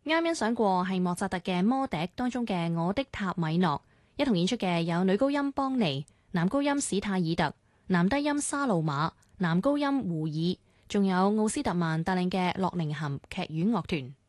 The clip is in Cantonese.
啱欣賞過係莫扎特嘅魔笛當中嘅我的塔米諾，一同演出嘅有女高音邦尼、男高音史泰爾特、男低音沙路馬、男高音胡爾，仲有奧斯特曼帶領嘅諾寧咸劇院樂團。